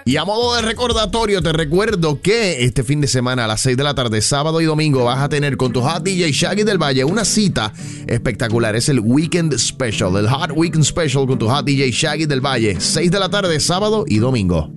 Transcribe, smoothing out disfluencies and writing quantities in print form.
Y a modo de recordatorio, te recuerdo que este fin de semana a las 6 de la tarde, sábado y domingo, vas a tener con tu Hot DJ Shaggy del Valle una cita espectacular. Es el Weekend Special, el Hot Weekend Special con tu Hot DJ Shaggy del Valle. 6 de la tarde, sábado y domingo.